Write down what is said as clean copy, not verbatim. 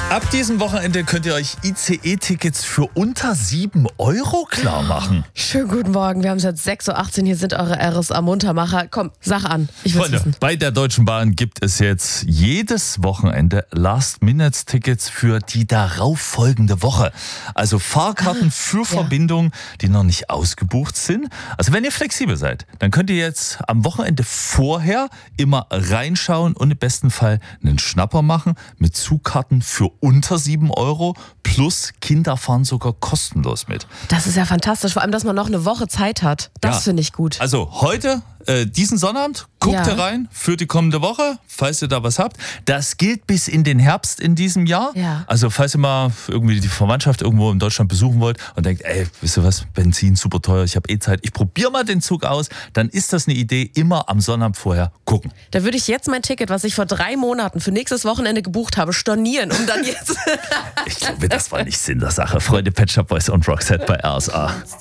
Ab diesem Wochenende könnt ihr euch ICE-Tickets für unter 7 Euro klar machen. Schönen guten Morgen, wir haben es jetzt 6.18 Uhr, hier sind eure RSA-Muntermacher. Komm, sag an, ich will's Freunde, wissen. bei der Deutschen Bahn gibt es jetzt jedes Wochenende Last-Minute-Tickets für die darauffolgende Woche. Also Fahrkarten für Verbindungen, die noch nicht ausgebucht sind. Also wenn ihr flexibel seid, dann könnt ihr jetzt am Wochenende vorher immer reinschauen und im besten Fall einen Schnapper machen mit Zugkarten für unter 7 Euro plus Kinder fahren sogar kostenlos mit. Das ist ja fantastisch, vor allem, dass man noch eine Woche Zeit hat. Das finde ich gut. Also heute, diesen Sonnabend, guckt ihr rein für die kommende Woche, falls ihr da was habt. Das gilt bis in den Herbst in diesem Jahr. Ja. Also falls ihr mal irgendwie die Verwandtschaft irgendwo in Deutschland besuchen wollt und denkt, wisst ihr was, Benzin super teuer, ich habe Zeit, ich probiere mal den Zug aus, dann ist das eine Idee, immer am Sonnabend vorher gucken. Da würde ich jetzt mein Ticket, was ich vor 3 Monaten für nächstes Wochenende gebucht habe, stornieren, um dann jetzt... Ich glaube, das war nicht Sinn der Sache. Freunde, Pet Shop Boys und Roxette bei RSA.